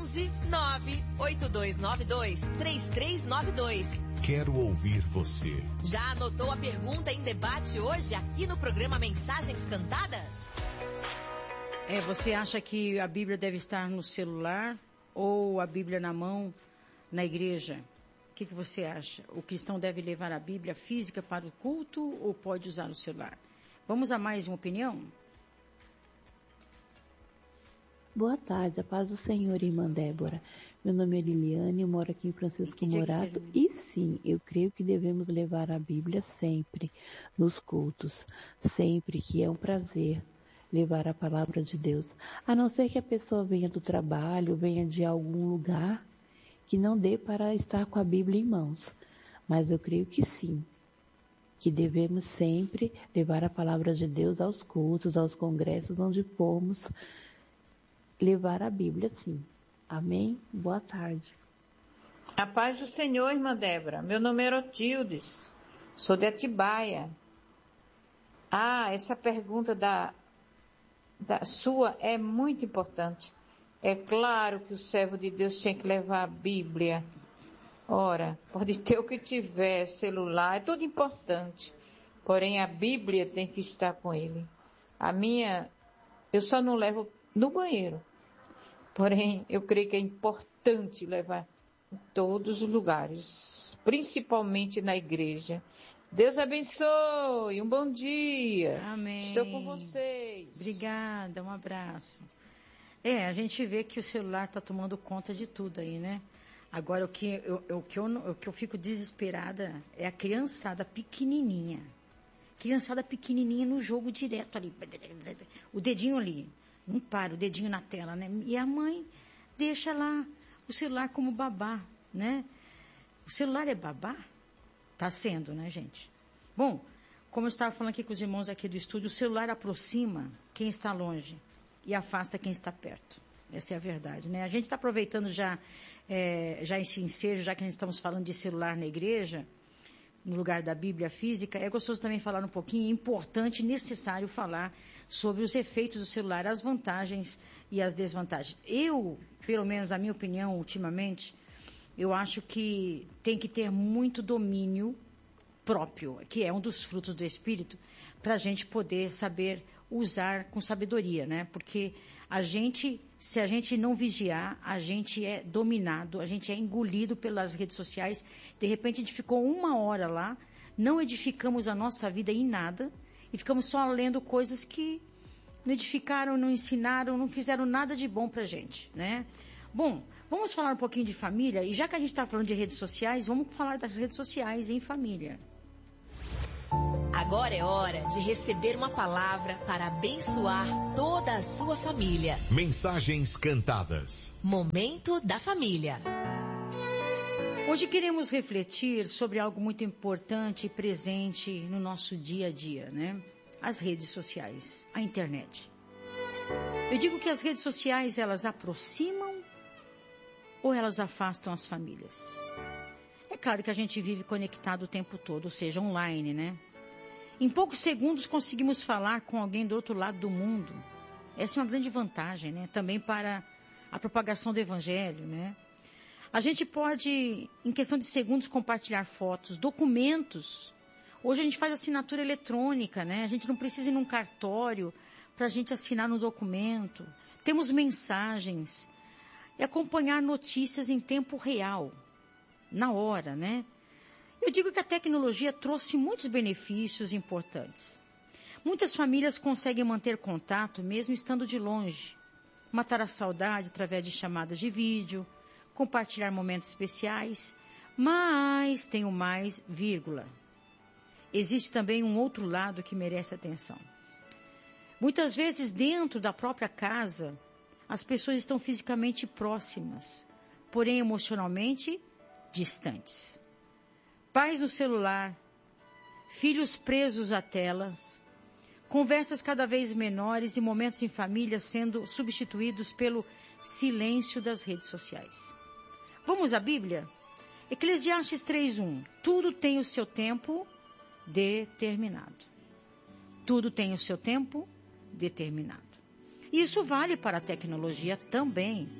11 98292 3392. Quero ouvir você. Já anotou a pergunta em debate hoje aqui no programa Mensagens Cantadas? Você acha que a Bíblia deve estar no celular ou a Bíblia na mão na igreja? O que você acha? O cristão deve levar a Bíblia física para o culto ou pode usar o celular? Vamos a mais uma opinião? Boa tarde, a paz do Senhor, irmã Débora. Meu nome é Liliane, eu moro aqui em Francisco Morato e sim, eu creio que devemos levar a Bíblia sempre nos cultos, sempre, que é um prazer levar a palavra de Deus. A não ser que a pessoa venha do trabalho, venha de algum lugar que não dê para estar com a Bíblia em mãos. Mas eu creio que sim, que devemos sempre levar a palavra de Deus aos cultos, aos congressos, onde formos levar a Bíblia, sim. Amém? Boa tarde. A paz do Senhor, irmã Débora. Meu nome é Otildes. Sou de Atibaia. Essa pergunta da sua é muito importante. É claro que o servo de Deus tem que levar a Bíblia. Ora, pode ter o que tiver, celular, é tudo importante. Porém, a Bíblia tem que estar com ele. A minha, eu só não levo no banheiro. Porém, eu creio que é importante levar em todos os lugares, principalmente na igreja. Deus abençoe, um bom dia. Amém. Estou com vocês. Obrigada, um abraço. A gente vê que o celular está tomando conta de tudo aí, né? Agora, o que eu fico desesperada é a criançada pequenininha. Criançada pequenininha no jogo direto ali. O dedinho ali. Não para, o dedinho na tela, né? E a mãe deixa lá o celular como babá, né? O celular é babá? Tá sendo, né, gente? Bom, como eu estava falando aqui com os irmãos aqui do estúdio, o celular aproxima quem está longe e afasta quem está perto. Essa é a verdade, né? A gente está aproveitando já esse ensejo, já que a gente estamos falando de celular na igreja, no lugar da Bíblia física, é gostoso também falar um pouquinho, importante e necessário falar sobre os efeitos do celular, as vantagens e as desvantagens. Eu, pelo menos a minha opinião, ultimamente, eu acho que tem que ter muito domínio próprio, que é um dos frutos do Espírito, para a gente poder saber usar com sabedoria, né? Porque se a gente não vigiar, a gente é dominado, a gente é engolido pelas redes sociais. De repente a gente ficou 1 hora lá, não edificamos a nossa vida em nada e ficamos só lendo coisas que não edificaram, não ensinaram, não fizeram nada de bom pra gente, né? Bom, vamos falar um pouquinho de família, e já que a gente está falando de redes sociais, vamos falar das redes sociais em família. Agora é hora de receber uma palavra para abençoar toda a sua família. Mensagens cantadas. Momento da família. Hoje queremos refletir sobre algo muito importante e presente no nosso dia a dia, né? As redes sociais, a internet. Eu digo que as redes sociais, elas aproximam ou elas afastam as famílias? É claro que a gente vive conectado o tempo todo, ou seja, online, né? Em poucos segundos conseguimos falar com alguém do outro lado do mundo. Essa é uma grande vantagem, né? Também para a propagação do evangelho, né? A gente pode, em questão de segundos, compartilhar fotos, documentos. Hoje a gente faz assinatura eletrônica, né? A gente não precisa ir num cartório para a gente assinar no documento. Temos mensagens. E acompanhar notícias em tempo real, na hora, né? Eu digo que a tecnologia trouxe muitos benefícios importantes. Muitas famílias conseguem manter contato mesmo estando de longe, matar a saudade através de chamadas de vídeo, compartilhar momentos especiais, mas tem o mais, vírgula. Existe também um outro lado que merece atenção. Muitas vezes dentro da própria casa, as pessoas estão fisicamente próximas, porém emocionalmente distantes. Pais no celular, filhos presos a telas, conversas cada vez menores e momentos em família sendo substituídos pelo silêncio das redes sociais. Vamos à Bíblia? Eclesiastes 3:1. Tudo tem o seu tempo determinado. Tudo tem o seu tempo determinado. E isso vale para a tecnologia também.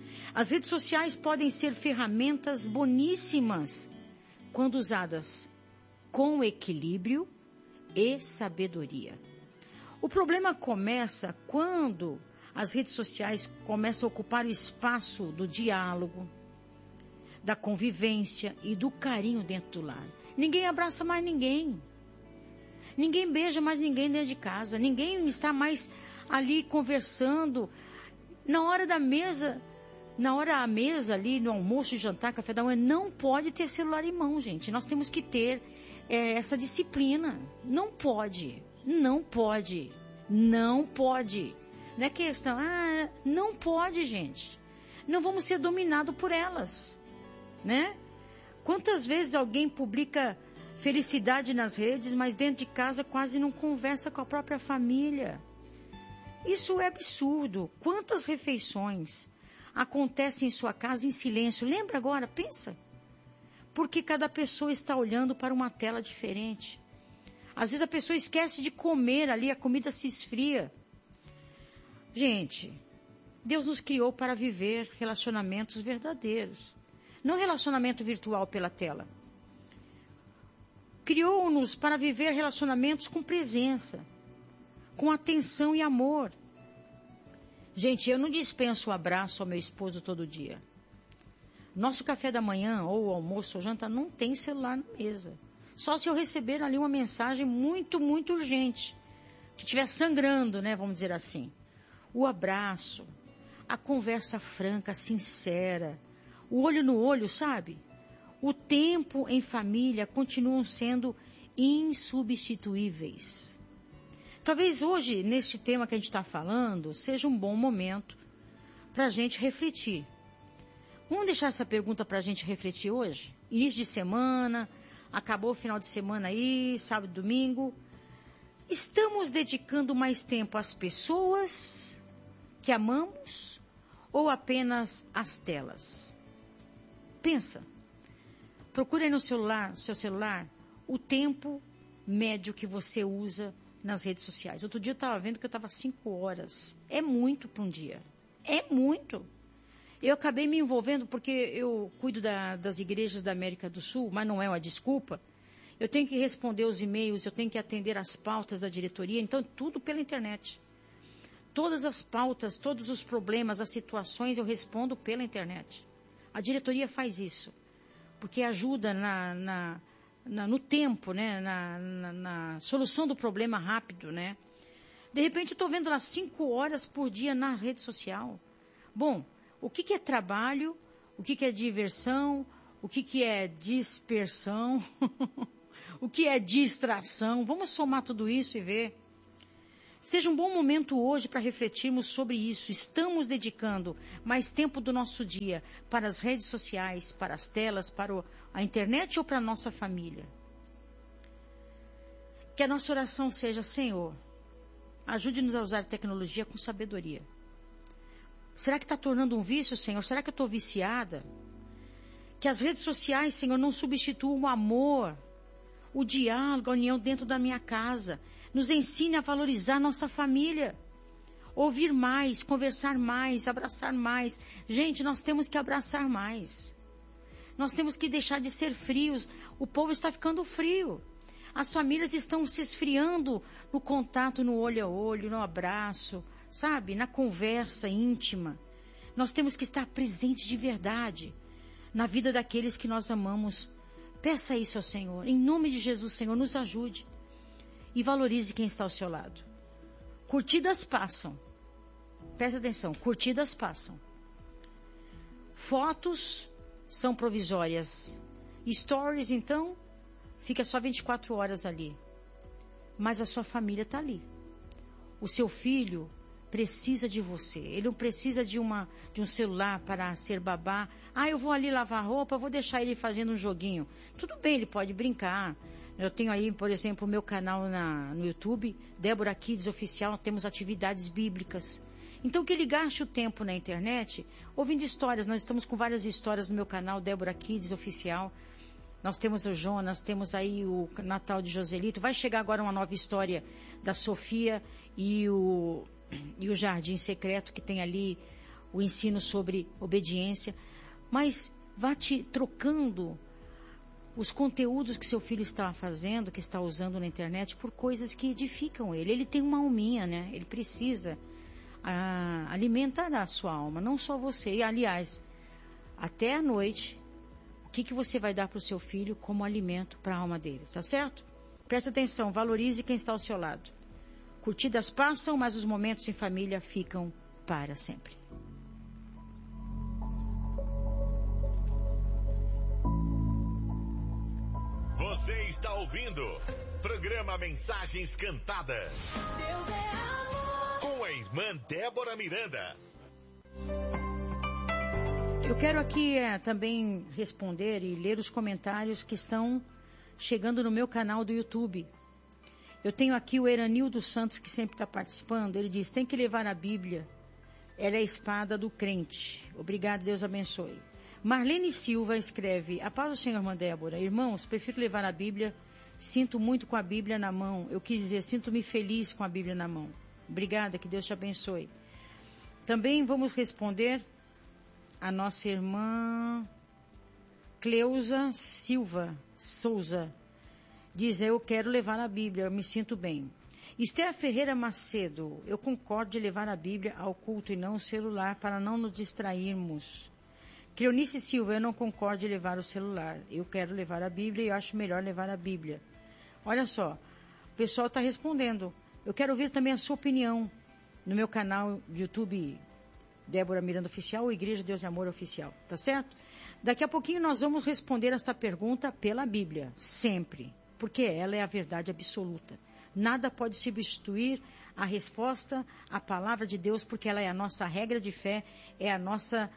As redes sociais podem ser ferramentas boníssimas quando usadas com equilíbrio e sabedoria. O problema começa quando as redes sociais começam a ocupar o espaço do diálogo, da convivência e do carinho dentro do lar. Ninguém abraça mais ninguém. Ninguém beija mais ninguém dentro de casa. Ninguém está mais ali conversando. Na hora da mesa ali, no almoço, jantar, café da manhã, não pode ter celular em mão, gente. Nós temos que ter essa disciplina. Não pode. Não pode. Não pode. Não é questão, não pode, gente. Não vamos ser dominados por elas, né? Quantas vezes alguém publica felicidade nas redes, mas dentro de casa quase não conversa com a própria família? Isso é absurdo. Quantas refeições acontecem em sua casa em silêncio? Lembra agora? Pensa. Porque cada pessoa está olhando para uma tela diferente. Às vezes a pessoa esquece de comer ali, a comida se esfria. Gente, Deus nos criou para viver relacionamentos verdadeiros. Não relacionamento virtual pela tela. Criou-nos para viver relacionamentos com presença, com atenção e amor. Gente, eu não dispenso o abraço ao meu esposo todo dia. Nosso café da manhã, ou almoço, ou janta, não tem celular na mesa. Só se eu receber ali uma mensagem muito, muito urgente. Que estiver sangrando, né, vamos dizer assim. O abraço, a conversa franca, sincera, o olho no olho, sabe? O tempo em família continuam sendo insubstituíveis. Talvez hoje, neste tema que a gente está falando, seja um bom momento para a gente refletir. Vamos deixar essa pergunta para a gente refletir hoje? Início de semana, acabou o final de semana aí, sábado e domingo. Estamos dedicando mais tempo às pessoas que amamos ou apenas às telas? Pensa. Procure aí no seu celular, o tempo médio que você usa nas redes sociais. Outro dia eu estava vendo que eu estava 5 horas. É muito para um dia. É muito. Eu acabei me envolvendo porque eu cuido das igrejas da América do Sul, mas não é uma desculpa. Eu tenho que responder os e-mails, eu tenho que atender as pautas da diretoria, então tudo pela internet. Todas as pautas, todos os problemas, as situações eu respondo pela internet. A diretoria faz isso, porque ajuda no tempo, né? Na solução do problema rápido, né? De repente eu estou vendo lá 5 horas por dia na rede social. Bom, o que é trabalho? O que é diversão? O que é dispersão? O que é distração? Vamos somar tudo isso e ver. Seja um bom momento hoje para refletirmos sobre isso. Estamos dedicando mais tempo do nosso dia para as redes sociais, para as telas, para a internet ou para a nossa família? Que a nossa oração seja: Senhor, ajude-nos a usar a tecnologia com sabedoria. Será que está tornando um vício, Senhor? Será que eu estou viciada? Que as redes sociais, Senhor, não substituam o amor, o diálogo, a união dentro da minha casa. Nos ensine a valorizar nossa família. Ouvir mais, conversar mais, abraçar mais. Gente, nós temos que abraçar mais. Nós temos que deixar de ser frios. O povo está ficando frio. As famílias estão se esfriando no contato, no olho a olho, no abraço, sabe? Na conversa íntima. Nós temos que estar presentes de verdade na vida daqueles que nós amamos. Peça isso ao Senhor. Em nome de Jesus, Senhor, nos ajude. E valorize quem está ao seu lado. Curtidas passam. Preste atenção, curtidas passam. Fotos são provisórias. Stories, então, fica só 24 horas ali. Mas a sua família está ali. O seu filho precisa de você. Ele não precisa de um celular para ser babá. Eu vou ali lavar roupa, vou deixar ele fazendo um joguinho. Tudo bem, ele pode brincar. Eu tenho aí, por exemplo, o meu canal no YouTube, Débora Kids Oficial, temos atividades bíblicas. Então, que ele gaste o tempo na internet ouvindo histórias. Nós estamos com várias histórias no meu canal, Débora Kids Oficial. Nós temos o Jonas, temos aí o Natal de Joselito. Vai chegar agora uma nova história da Sofia e o Jardim Secreto, que tem ali o ensino sobre obediência, mas vá te trocando os conteúdos que seu filho está fazendo, que está usando na internet, por coisas que edificam ele. Ele tem uma alminha, né? Ele precisa alimentar a sua alma, não só você. E, aliás, até à noite, o que você vai dar para o seu filho como alimento para a alma dele, tá certo? Preste atenção, valorize quem está ao seu lado. Curtidas passam, mas os momentos em família ficam para sempre. Você está ouvindo programa Mensagens Cantadas. Deus é amor. Com a irmã Débora Miranda. Eu quero aqui também responder e ler os comentários que estão chegando no meu canal do YouTube. Eu tenho aqui o Eranildo Santos, que sempre está participando. Ele diz, tem que levar a Bíblia. Ela é a espada do crente. Obrigado, Deus abençoe. Marlene Silva escreve, a paz do Senhor, irmã Débora. Irmãos, prefiro levar a Bíblia. Sinto muito com a Bíblia na mão. Eu quis dizer, sinto-me feliz com a Bíblia na mão. Obrigada, que Deus te abençoe. Também vamos responder a nossa irmã Cleusa Souza. Diz, eu quero levar a Bíblia, eu me sinto bem. Esther Ferreira Macedo, eu concordo de levar a Bíblia ao culto e não o celular para não nos distrairmos. Cleonice Silva, eu não concordo de levar o celular. Eu quero levar a Bíblia e eu acho melhor levar a Bíblia. Olha só, o pessoal está respondendo. Eu quero ouvir também a sua opinião no meu canal de YouTube, Débora Miranda Oficial, ou Igreja Deus e Amor Oficial, tá certo? Daqui a pouquinho nós vamos responder esta pergunta pela Bíblia, sempre, porque ela é a verdade absoluta. Nada pode substituir a resposta à palavra de Deus, porque ela é a nossa regra de fé, é a nossa...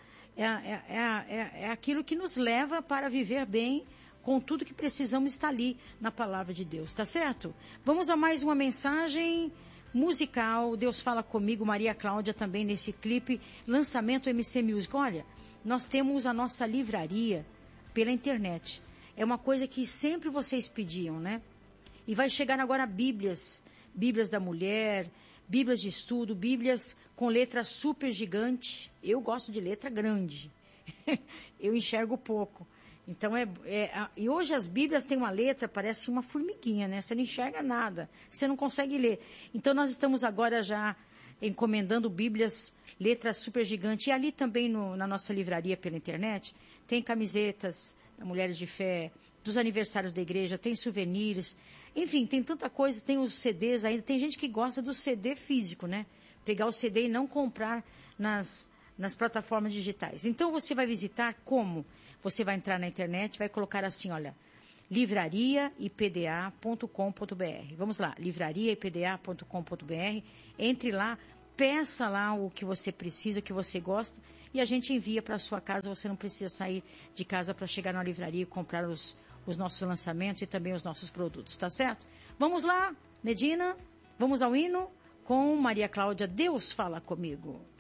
É aquilo que nos leva para viver bem com tudo que precisamos estar ali na palavra de Deus, tá certo? Vamos a mais uma mensagem musical. Deus fala comigo, Maria Cláudia também nesse clipe, lançamento MC Music. Olha, nós temos a nossa livraria pela internet. É uma coisa que sempre vocês pediam, né? E vai chegar agora Bíblias da mulher, Bíblias de estudo, Bíblias com letra super gigante. Eu gosto de letra grande. Eu enxergo pouco. Então, e hoje as Bíblias têm uma letra, parece uma formiguinha, né? Você não enxerga nada, você não consegue ler. Então, nós estamos agora já encomendando Bíblias, letras super gigantes. E ali também na nossa livraria pela internet, tem camisetas da Mulheres de Fé, dos aniversários da igreja, tem souvenirs. Enfim, tem tanta coisa, tem os CDs ainda. Tem gente que gosta do CD físico, né? Pegar o CD e não comprar nas plataformas digitais. Então, você vai visitar como? Você vai entrar na internet, vai colocar assim, olha, livrariaipda.com.br. Vamos lá, livrariaipda.com.br. Entre lá, peça lá o que você precisa, que você gosta, e a gente envia para a sua casa. Você não precisa sair de casa para chegar na livraria e comprar os nossos lançamentos e também os nossos produtos, tá certo? Vamos lá, Medina, vamos ao hino com Maria Cláudia, Deus fala comigo.